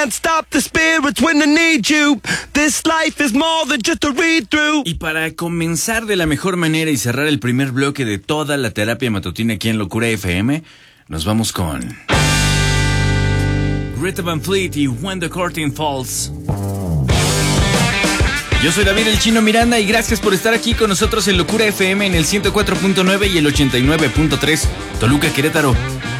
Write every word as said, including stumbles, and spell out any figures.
can't stop the spirits when I need you. This life is more than just a read-through. Y para comenzar de la mejor manera y cerrar el primer bloque de toda la terapia matutina aquí en Locura F M, nos vamos con Greta Van Fleet y When the Curtain Falls. Yo soy David el Chino Miranda y gracias por estar aquí con nosotros en Locura F M en el ciento cuatro punto nueve y el ochenta y nueve punto tres Toluca, Querétaro.